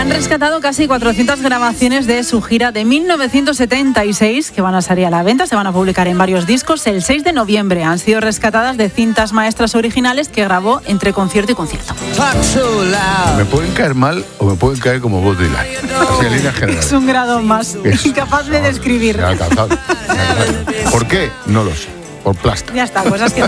Han rescatado casi 400 grabaciones de su gira de 1976 que van a salir a la venta, se van a publicar en varios discos el 6 de noviembre. Han sido rescatadas de cintas maestras originales que grabó entre concierto y concierto. Me pueden caer mal o me pueden caer como Bob Dylan. Así en líneas generales. Es un grado más, incapaz de describir. ¿Por qué? No lo sé. Por plasta. Ya está, cosas que